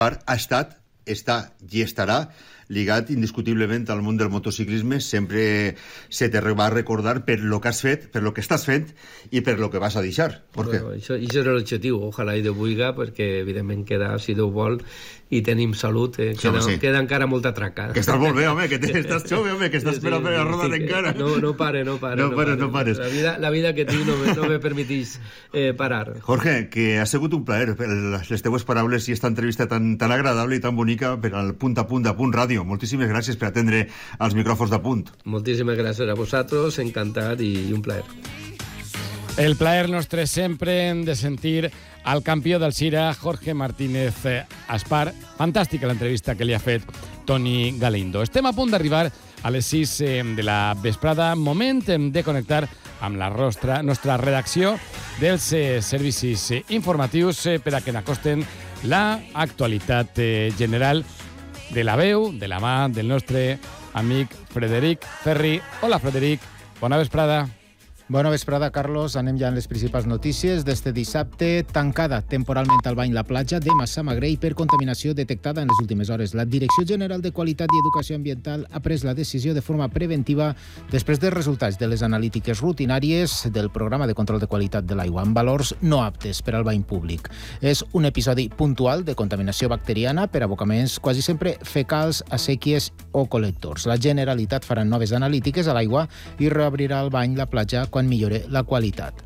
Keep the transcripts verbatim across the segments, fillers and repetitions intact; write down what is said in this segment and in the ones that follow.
ha estat, està i estarà lligat indiscutiblement al món del motociclisme. Sempre se te va a recordar per lo que has fet, per lo que estàs fent i per lo que vas a deixar. Bueno, això, això era l'objectiu, ojalà i de buiga, perquè evidentment queda, si Déu vol, i tenim salut, eh? queda, sí, sí. queda encara molta traca. Que estàs molt bé, home, que estàs jove, home, que estàs sí, per a rodar sí, encara. No, no pare, no pare. No, no pares, pare. no pares. La vida, la vida que tinc no me, no me permetís eh, parar. Jorge, que ha sigut un plaer les teues paraules i esta entrevista tan, tan agradable i tan bonica per al Punt a Punt de Punt Ràdio. Moltíssimes gràcies per atendre als micròfons de Punt. Moltíssimes gràcies a vosaltres, encantat i un plaer. El plaer nostre sempre de sentir al campió del Sira, Jorge Martínez Aspar. Fantàstica l'entrevista que li ha fet Toni Galindo. Estem a punt d'arribar a les sis de la vesprada. Moment de connectar amb la nostra, nostra redacció dels servicis informatius per a que n'acosten l'actualitat general de la veu, de la mà del nostre amic Frederic Ferri. Hola, Frederic. Bona vesprada. Bona vesprada, Carlos. Anem ja en les principals notícies. D'este dissabte, tancada temporalment al bany la platja de Massamagrell per contaminació detectada en les últimes hores. La Direcció General de Qualitat i Educació Ambiental ha pres la decisió de forma preventiva després dels resultats de les analítiques rutinàries del programa de control de qualitat de l'aigua amb valors no aptes per al bany públic. És un episodi puntual de contaminació bacteriana per abocaments quasi sempre fecals, asèquies o col·lectors. La Generalitat farà noves analítiques a l'aigua i reobrirà el bany la platja quan millore la qualitat.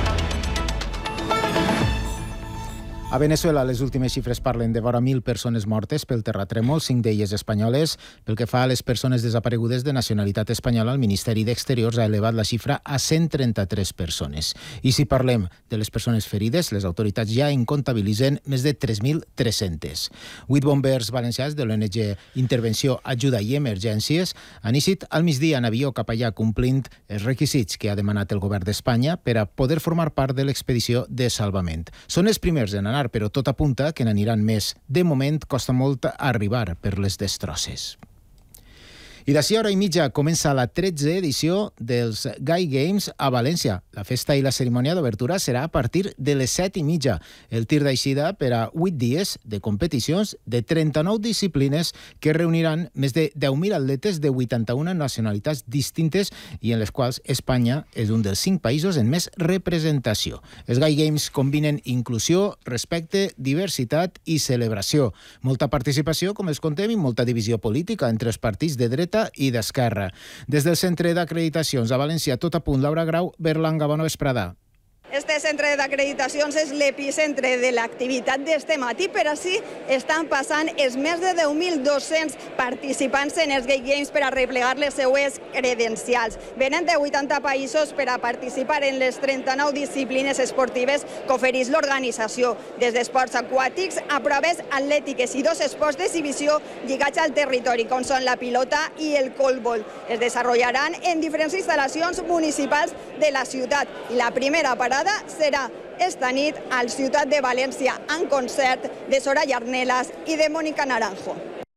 A Venezuela, les últimes xifres parlen de vora mil persones mortes pel terratrèmol, cinc d'elles espanyoles. Pel que fa a les persones desaparegudes de nacionalitat espanyola, el Ministeri d'Exteriors ha elevat la xifra a cent trenta-tres persones. I si parlem de les persones ferides, les autoritats ja en comptabilitzen més de tres mil tres-cents. Vuit bombers valencians de l'O N G Intervenció, Ajuda i Emergències han eixit al migdia en avió cap allà complint els requisits que ha demanat el govern d'Espanya per a poder formar part de l'expedició de salvament. Són els primers en anar, però tot apunta que n'aniran més. De moment, costa molt arribar per les destrosses. I d'ací hora i mitja comença la tretzena edició dels Gai Games a València. La festa i la cerimònia d'obertura serà a partir de les set i mitja. El tir d'eixida per a vuit dies de competicions de trenta-nou disciplines que reuniran més de deu mil atletes de vuitanta-una nacionalitats distintes i en les quals Espanya és un dels cinc països en més representació. Els Gai Games combinen inclusió, respecte, diversitat i celebració. Molta participació, com els contem, i molta divisió política entre els partits de dreta i d'esquerra. Des del Centre d'Acreditacions a València, tot a punt. Laura Grau, Berlanga, bona vesprada. Este centre d'acreditacions és l'epicentre de l'activitat d'este matí, però sí estan passant els més de deu mil dos-cents participants en els Gai Games per a replegar les seues credencials. Venen de vuitanta països per a participar en les trenta-nou disciplines esportives que ofereix l'organització, des d'esports aquàtics a proves atlètiques i dos esports d'exhibició lligats al territori, com són la pilota i el colbol. Es desenvoluparan en diferents instal·lacions municipals de la ciutat. I la primera parada serà esta nit al Ciutat de València en concert de Soraya Arnelas i de Mónica Naranjo.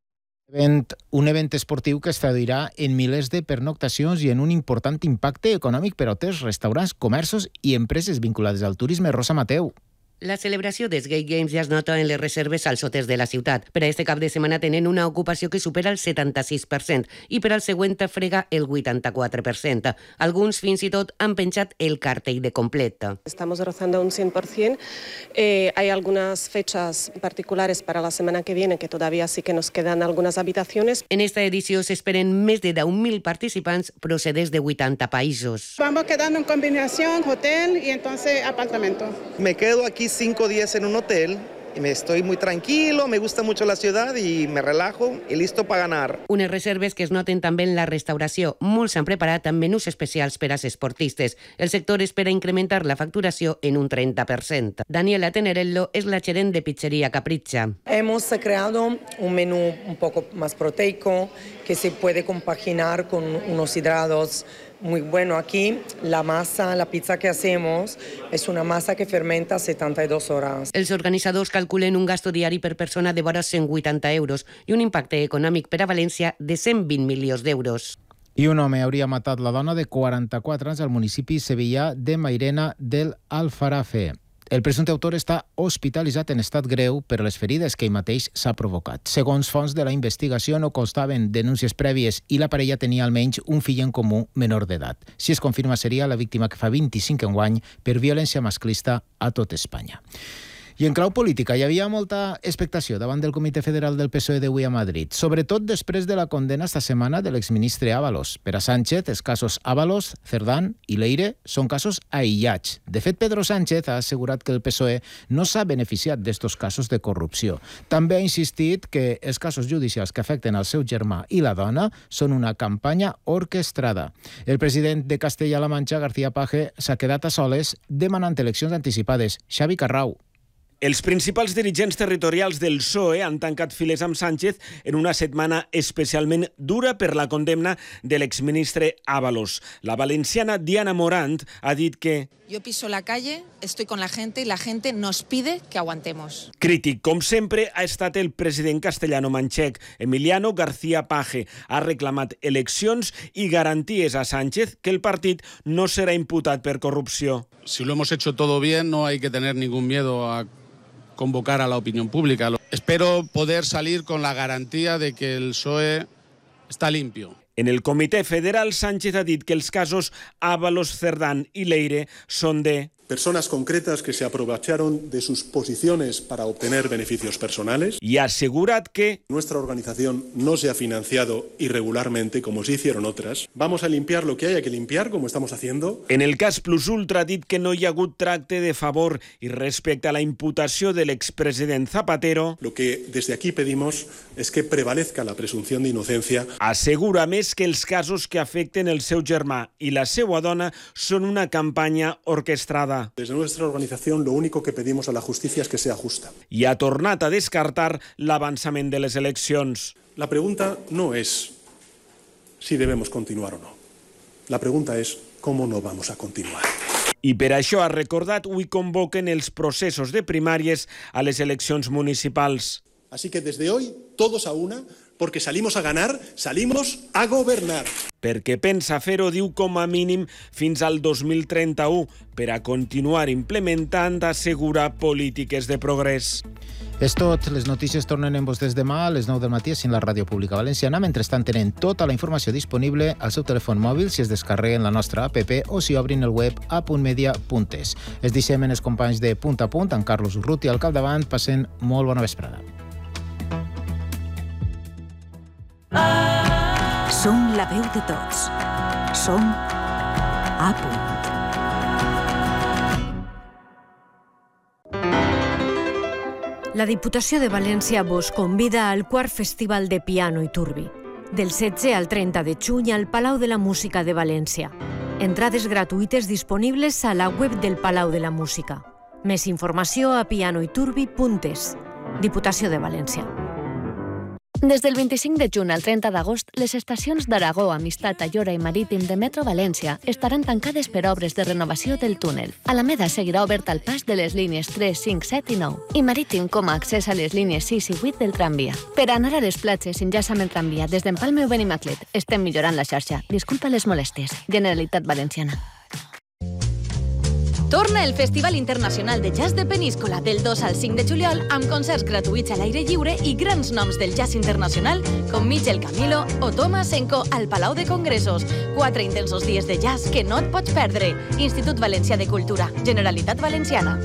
Un event esportiu que es traduirà en milers de pernoctacions i en un important impacte econòmic per a hotels, restaurants, comerços i empreses vinculades al turisme. Rosa Mateu. La celebració dels Gai Games ja es nota en les reserves als hotels de la ciutat. Per a este cap de setmana tenen una ocupació que supera el setanta-sis per cent i per al següent frega el vuitanta-quatre per cent. Alguns fins i tot han penjat el cartell de complet. Estamos rozando un cien por ciento. Eh, hay algunas fechas particulares para la semana que viene que todavía sí que nos quedan algunas habitaciones. En esta edició s'esperen més de deu mil participants procedents de vuitanta països. Vamos quedando en combinación hotel y entonces apartamento. Me quedo aquí cinco días en un hotel y me estoy muy tranquilo, me gusta mucho la ciudad y me relajo y listo para ganar. Unes reserves que es noten també en la restauració. Molts s'han preparat amb menús especials per als esportistes. El sector espera incrementar la facturació en un treinta per cent. Daniela Tenerello es la gerent de Pizzería Capricha. Hemos creado un menú un poco más proteico que se puede compaginar con unos hidratos muy bueno. Aquí la masa, la pizza que hacemos es una masa que fermenta setanta y dos horas. Els organitzadors calculen un gasto diari per persona de vora cent vuitanta euros i un impacte econòmic per a València de cent vint milions d'euros. I un home hauria matat la dona de quaranta-quatre anys al municipi sevillà de Mairena del Alfarafe. El presumpte autor està hospitalitzat en estat greu per les ferides que ell mateix s'ha provocat. Segons fonts de la investigació, no constaven denúncies prèvies i la parella tenia almenys un fill en comú menor d'edat. Si es confirma, seria la víctima que fa vint-i-cinc enguany per violència masclista a tot Espanya. I en clau política hi havia molta expectació davant del Comitè Federal del P S O E d'avui a Madrid, sobretot després de la condena esta setmana de l'exministre Ábalos. Per a Sánchez, els casos Ábalos, Cerdán i Leire són casos aïllats. De fet, Pedro Sánchez ha assegurat que el P S O E no s'ha beneficiat d'estos casos de corrupció. També ha insistit que els casos judicials que afecten al seu germà i la dona són una campanya orquestrada. El president de Castella-La Manxa, García Paje, s'ha quedat a soles demanant eleccions anticipades. Xavi Carrau. Els principals dirigents territorials del P S O E han tancat files amb Sánchez en una setmana especialment dura per la condemna de l'exministre Ábalos. La valenciana Diana Morant ha dit que yo piso la calle, estoy con la gente y la gente nos pide que aguantemos. Crític, com sempre, ha estat el president castellano-manxec. Emiliano García Paje ha reclamat eleccions i garanties a Sánchez que el partit no serà imputat per corrupció. Si lo hemos hecho todo bien, no hay que tener ningún miedo a convocar a la opinión pública. Espero poder salir con la garantía de que el P S O E está limpio. En el Comitè Federal, Sánchez ha dit que els casos Ábalos, Cerdán i Leire són de personas concretas que se aprovecharon de sus posiciones para obtener beneficios personales. Y ha asegurat que nuestra organización no se ha financiado irregularmente como sí hicieron otras. Vamos a limpiar lo que haya que limpiar, como estamos haciendo. En el cas Plus Ultra ha dit que no hi ha hagut tracte de favor i respecte a la imputació de l'expresident Zapatero, lo que desde aquí pedimos es que prevalezca la presunción de inocencia. Assegura més que els casos que afecten el seu germà i la seva dona són una campanya orquestrada. Desde nuestra organización lo único que pedimos a la justicia es que sea justa. I ha tornat a descartar l'avançament de les eleccions. La pregunta no es si debemos continuar o no. La pregunta es cómo no vamos a continuar. I per això ha recordat avui convoquen els processos de primàries a les eleccions municipals. Así que desde hoy, todos a una, porque salimos a ganar, salimos a gobernar. Perquè pensa fer-ho, diu, com a mínim fins al dos mil trenta-u, per a continuar implementant, assegura, polítiques de progrés. És tot. Les notícies tornen amb vostès demà a les nou del matí en la Ràdio Pública Valenciana. Mentrestant, tenen tota la informació disponible al seu telèfon mòbil si es descarreguen la nostra app o si obrin el web a punt media punt es. Es deixem en els companys de Punt a Punt, en Carlos Urruti al capdavant. Passen molt bona vesprada. Som la veu de tots. Som A Punt. La Diputació de València vos convida al quart Festival de Piano i Turbi, del setze al trenta de juny al Palau de la Música de València. Entrades gratuïtes disponibles a la web del Palau de la Música. Més informació a pianoiturbi punt es. Diputació de València. Des del vint-i-cinc de juny al trenta d'agost, les estacions d'Aragó, Amistat, Ayora i Marítim de Metro València estaran tancades per obres de renovació del túnel. Alameda seguirà obert al pas de les línies tres, cinc, set i nou i Marítim com a accés a les línies sis i vuit del tramvia. Per anar a les platges, enllaça amb el tramvia des d'Empalme o Benimaclet. Estem millorant la xarxa. Disculpa les molèsties. Generalitat Valenciana. Torna el Festival Internacional de Jazz de Peníscola del dos al cinc de juliol amb concerts gratuïts a l'aire lliure i grans noms del jazz internacional com Michel Camilo o Thomas Enko al Palau de Congressos. Quatre intensos dies de jazz que no et pots perdre. Institut Valencià de Cultura, Generalitat Valenciana.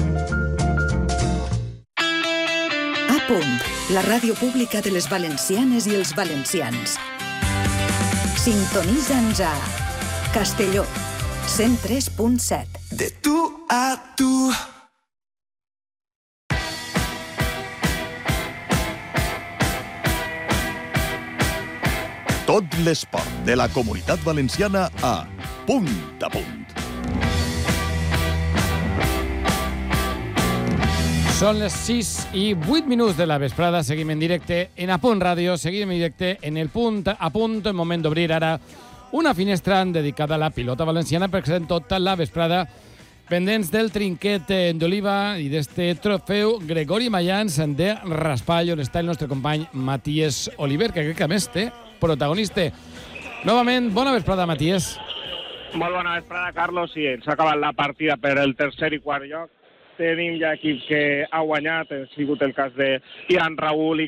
A Punt, la ràdio pública de les valencianes i els valencians. Sintonitza'ns a Castelló, cent tres punt set. De tu a tu. Tot l'esport de la Comunitat Valenciana a Punt a Punt. Són les sis i vuit minuts de la vesprada. Seguim en directe en A Punt Ràdio. Seguim en directe en el Punt a Punt. En moment d'obrir ara una finestra dedicada a la pilota valenciana perquè estem tota la vesprada pendents del trinquet d'Oliva i d'este trofeu Gregori Mayans de Raspall, on està el nostre company Matías Oliver, que crec que a més té protagonista. Novament, bona vesprada, Matías. Molt bona vesprada, Carlos. Sí, ens ha acabat la partida per el tercer i quart lloc. tenim ja equips que ha guanyat, ha sigut el cas de Ian Raúl i